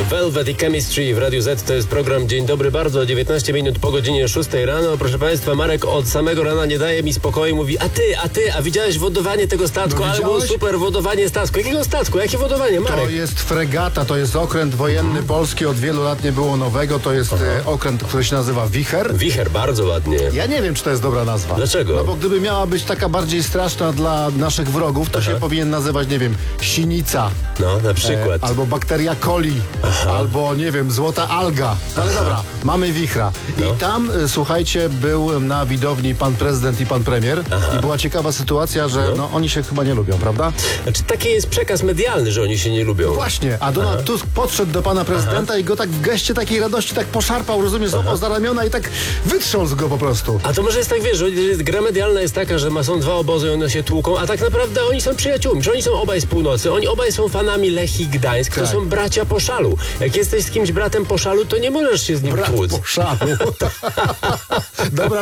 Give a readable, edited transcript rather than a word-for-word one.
Velvet i Chemistry w Radiu Z. To jest program Dzień Dobry Bardzo, 19 minut po godzinie 6 rano. Proszę Państwa, Marek od samego rana nie daje mi spokoju. Mówi, a widziałeś wodowanie tego statku? Ale było super, wodowanie statku. Jakiego statku? Jakie wodowanie, Marek? To jest fregata, to jest okręt wojenny Polski. Od wielu lat nie było nowego. To jest okręt, który się nazywa Wicher. Wicher, bardzo ładnie. Ja nie wiem, czy to jest dobra nazwa. Dlaczego? No bo gdyby miała być taka bardziej straszna dla naszych wrogów, to się powinien nazywać, nie wiem, sinica. No, na przykład. Albo bakteria coli. Albo, nie wiem, złota alga. Ale dobra, mamy wichra. I tam, słuchajcie, był na widowni pan prezydent i pan premier. I była ciekawa sytuacja, że oni się chyba nie lubią, prawda? Znaczy, taki jest przekaz medialny, że oni się nie lubią. Właśnie, a Donald Tusk podszedł do pana prezydenta i go tak w geście takiej radości tak poszarpał, rozumiesz, złapał za ramiona i tak wytrząsł go po prostu. A to może jest tak, wiesz, że gra medialna jest taka, że są dwa obozy i one się tłuką, a tak naprawdę oni są przyjaciółmi, że oni są obaj z północy, oni obaj są fanami Lechii Gdańsk, to są bracia po szalu. Jak jesteś z kimś bratem po szalu, to nie możesz się z nim tłuc. Po szalu. Dobra.